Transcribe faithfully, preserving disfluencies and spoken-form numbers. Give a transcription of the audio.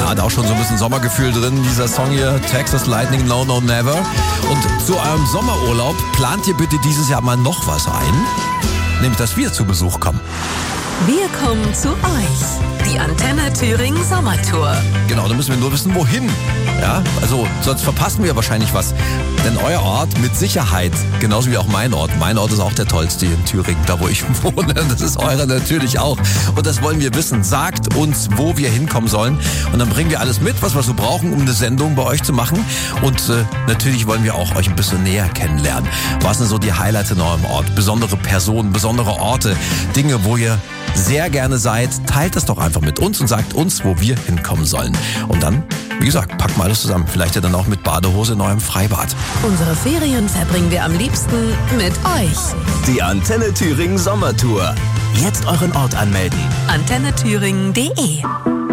Ja, hat auch schon so ein bisschen Sommergefühl drin, dieser Song hier, Texas Lightning, No, No, Never. Und zu eurem Sommerurlaub plant ihr bitte dieses Jahr mal noch was ein, nämlich, dass wir zu Besuch kommen. Wir kommen zu euch. Die Antenne Thüringen Sommertour. Genau, da müssen wir nur wissen, wohin. Ja, also sonst verpassen wir wahrscheinlich was. Denn euer Ort mit Sicherheit, genauso wie auch mein Ort. Mein Ort ist auch der tollste in Thüringen, da wo ich wohne. Das ist eure natürlich auch. Und das wollen wir wissen. Sagt uns, wo wir hinkommen sollen. Und dann bringen wir alles mit, was wir so brauchen, um eine Sendung bei euch zu machen. Und äh, natürlich wollen wir auch euch ein bisschen näher kennenlernen. Was sind so die Highlights in eurem Ort? Besondere Personen, besondere Orte, Dinge, wo ihr sehr gerne seid. Teilt das doch einfach mit uns und sagt uns, wo wir hinkommen sollen. Und dann, wie gesagt, packen wir alles zusammen. Vielleicht ja dann auch mit Badehose in eurem Freibad. Unsere Ferien verbringen wir am liebsten mit euch. Die Antenne Thüringen Sommertour. Jetzt euren Ort anmelden. antenne thüringen punkt de